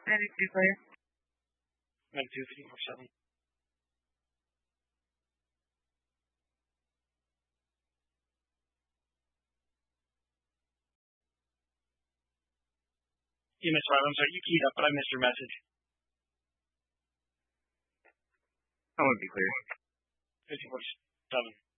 Ready to be clear. 92-347. Miss Riley, I'm sorry, you keyed up, but I missed your message. I want to be clear. 5047.